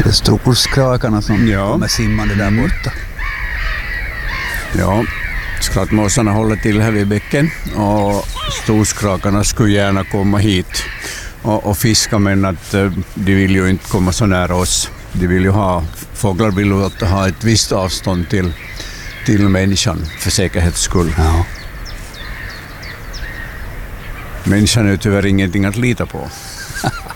Det är storskrakarna som kommer simmande där borta. Ja, skrattmåsarna håller till här vid bäcken och storskrakarna skulle gärna komma hit och fiska, men att de vill ju inte komma så nära oss. De vill ju fåglar vill ju ha ett visst avstånd till människan för säkerhets skull. Ja. Människan är tyvärr ingenting att lita på.